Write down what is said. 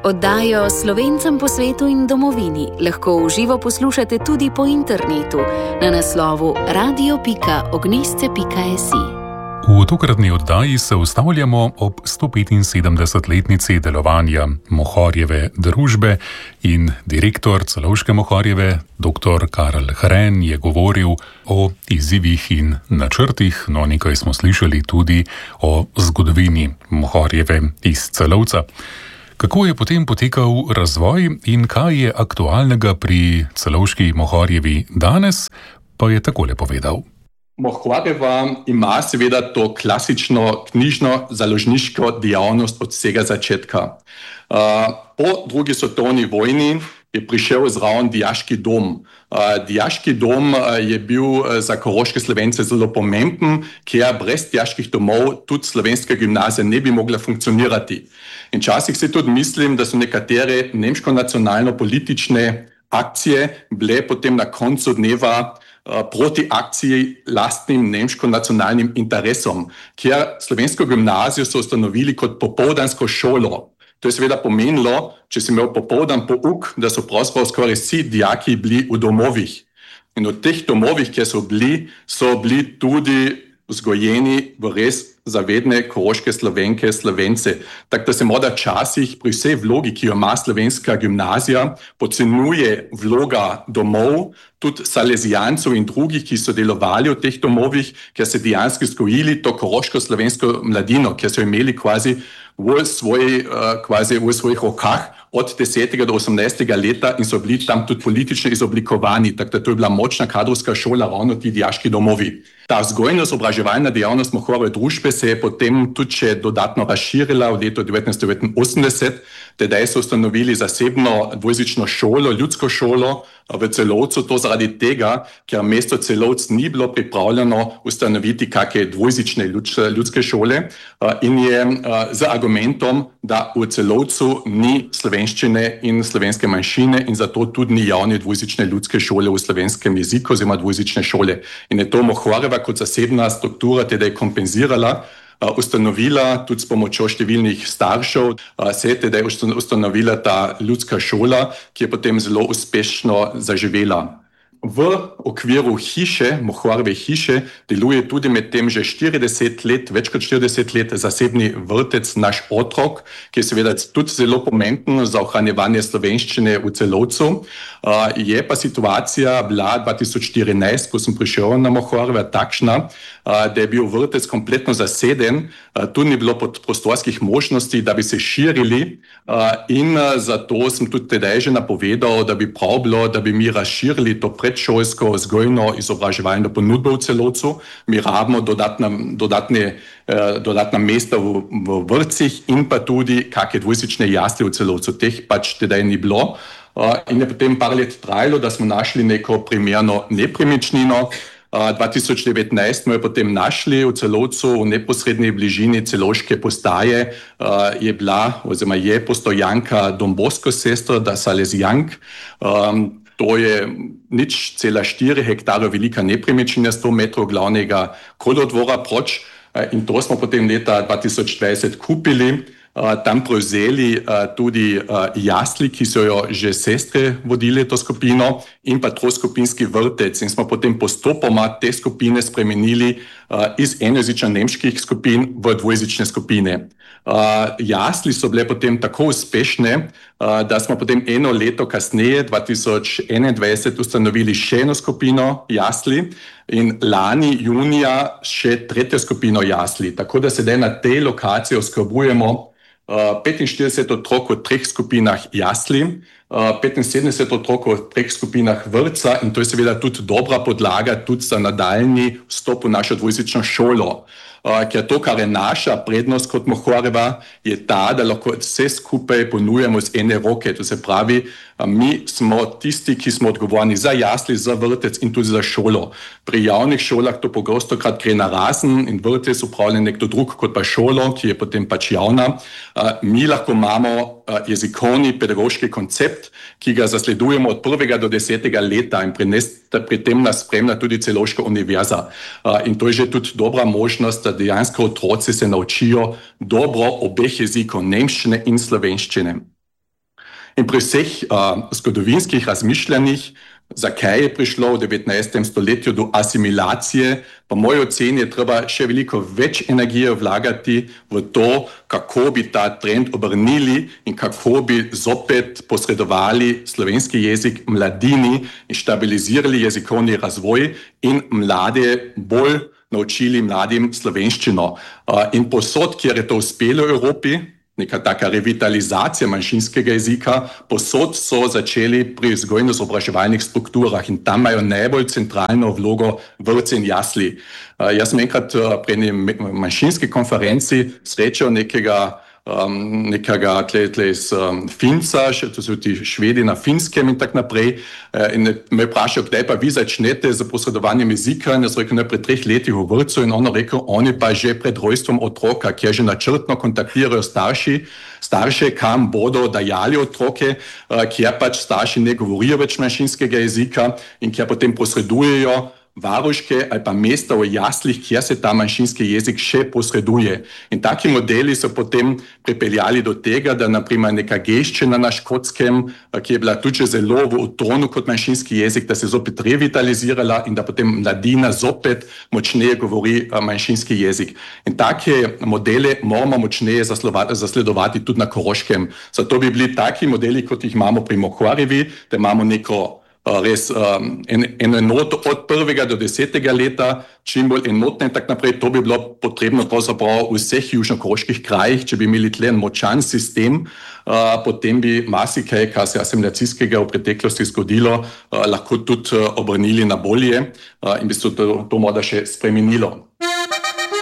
Oddajo Slovencem po svetu in domovini lahko v živo poslušate tudi po internetu na naslovu radio.ognisce.si. V tokratni oddaji se ustavljamo ob 175-letnici delovanja Mohorjeve družbe in direktor Celovške Mohorjeve, dr. Karl Hren, je govoril o izzivih in načrtih, no nekaj smo slišali tudi o zgodovini Mohorjeve iz Celovca. Kako je potem potekal razvoj in kaj je aktualnega pri Celovški Mohorjevi danes, pa je takole povedal. Mohorjeva ima seveda to klasično knjižno-založniško dejavnost od vsega začetka. Po drugi svetovni vojni je prišel zraven dijaški dom. Dijaški dom je bil za koroške Slovence zelo pomemben, ker brez dijaških domov tudi slovenska gimnazija ne bi mogla funkcionirati. In včasih si tudi mislim, da so nekatere nemško-nacionalno-politične akcije bile potem na koncu dneva proti akciji lastnim nemško-nacionalnim interesom, kjer slovensko gimnazijo so ustanovili kot popoldansko šolo. To je seveda pomenilo, če si imel popoldan pouk, da so pravzaprav skoraj vsi dijaki bili v domovih. In v teh domovih, kjer so bili tudi vzgojeni v res zavedne koroške Slovenke, Slovence. Tako da se morda časih pri vsej vlogi, ki jo ima slovenska gimnazija, podcenjuje vloga domov, tudi Salezijancev in drugih, ki so delovali v teh domovih, ker so dejansko vzgojili to koroško slovensko mladino, ker so imeli kvazi v svojih rokah od 10. do 18. leta in so bili tam tudi politično izoblikovani. Tako da to je bila močna kadrovska šola, ravno ti dijaški domovi. Ta vzgojno-izobraževalna dejavnost Mohorjeve družbe se je potem tudi še dodatno razširila v letu 1989. Tedaj so ustanovili zasebno dvojezično šolo, ljudsko šolo v Celovcu. To zaradi tega, ker mesto Celovc ni bilo pripravljeno ustanoviti kakšne dvojezične ljudske šole in je z argumentom, da v Celovcu ni slovenščine in slovenske manjšine in zato tudi ni javne dvojezične ljudske šole v slovenskem jeziku oziroma dvojezične šole. In je to Mohorjeva kot zasebna struktura tedaj kompenzirala, ustanovila tudi s pomočjo številnih staršev, se je tedaj ustanovila ta ljudska šola, ki je potem zelo uspešno zaživela. V okviru hiše, Mohorjeve hiše, deluje tudi med tem že 40 let, več kot 40 let zasebni vrtec Naš otrok, ki je seveda tudi zelo pomemben za ohranjevanje slovenščine v Celovcu. Je pa situacija bila 2014, ko sem prišel na Mohorjeve, takšna, da je bil vrtec kompletno zaseden, tu ni bilo prostorskih možnosti, da bi se širili in zato sem tudi tedaj že napovedal, da bi prav bilo, da bi mi razširili to predšolsko vzgojno izobraževalno ponudbo v Celovcu. Mi rabimo dodatna mesta v vrtcih in pa tudi kakšne dvojezične jasli v Celovcu. Teh pač tedaj ni bilo. In je potem par let trajalo, da smo našli neko primerno nepremičnino. 2019 smo jo potem našli v Celovcu, v neposrednji bližini Celovške postaje je bila oziroma je postojanka Don Bosco sester, da Salezijank. To je 0,4 hektarov velika nepremičnina, 100 metrov glavnega kolodvora proč in to smo potem leta 2020 kupili. Tam prevzeli tudi jasli, ki so jo že sestre vodile to skupino in pa troskupinski vrtec in smo potem postopoma te skupine spremenili iz enojezično nemških skupin v dvojezične skupine. Jasli so bile potem tako uspešne, da smo potem eno leto kasneje, 2021, ustanovili še eno skupino jasli in lani junija še tretjo skupino jasli. Tako da sedaj na tej lokaciji oskrbujemo 45 otrok v 3 skupinah jasli, 75 otrok v 3 skupinah vrtca in to je seveda tudi dobra podlaga tudi za nadaljnji vstop v našo dvojezično šolo. Ker to, kar je naša prednost kot Mohorjeva, je ta, da lahko vse skupaj ponujemo z ene roke. To se pravi, mi smo tisti, ki smo odgovorni za jasli, za vrtec in tudi za šolo. Pri javnih šolah to pogostokrat gre narazen in vrtec upravlja nekdo drug kot pa šolo, ki je potem pač javna. Mi lahko imamo jezikovni pedagoški koncept, ki ga zasledujemo od 1. do 10. leta in pri tem nas spremlja tudi Celovška univerza. In to je že tudi dobra možnost, da dejansko otroci se naučijo dobro obeh jezikov, nemščine in slovenščine. In pri vseh zgodovinskih razmišljanjih, zakaj je prišlo v 19. stoletju do asimilacije, po moji oceni je treba še veliko več energije vlagati v to, kako bi ta trend obrnili in kako bi zopet posredovali slovenski jezik mladini in stabilizirali jezikovni razvoj in mlade bolj naučili mladim slovenščino. In posod, kjer je to uspelo v Evropi, neka taka revitalizacija manjšinskega jezika, posod so začeli pri vzgojno-izobraževalnih strukturah in tam imajo najbolj centralno vlogo vrtci in jasli. Jaz sem enkrat pri eni manjšinski konferenci srečal nekega iz Finca, to so ti Švedi na Finskem in tako naprej, in me vprašal, kdaj pa vi začnete z posredovanjem jezika, in jaz rekel, ne, pred 3 letih v vrtcu, in on rekel, oni pa že pred rojstvom otroka, kjer že načrtno kontaktirajo starše, kam bodo dajali otroke, kjer pač starši ne govorijo več manjšinskega jezika in kjer potem posredujejo varuške ali pa mesta v jaslih, kjer se ta manjšinski jezik še posreduje. In taki modeli so potem pripeljali do tega, da naprimer neka geščina na Škotskem, ki je bila tudi zelo v utonu kot manjšinski jezik, da se zopet revitalizirala in da potem mladina zopet močneje govori manjšinski jezik. In take modele moramo močneje zasledovati tudi na Koroškem. Zato bi bili taki modeli, kot jih imamo pri Mohorjevi, da imamo neko res eno enoto od 1. do 10. leta, čim bolj enotne in tako naprej. To bi bilo potrebno pravzaprav v vseh južnokoroških krajih, če bi imeli tle en močan sistem, potem bi marsikaj, kar se asimilacijskega v preteklosti zgodilo, lahko tudi obrnili na bolje in bi se to morda še spremenilo.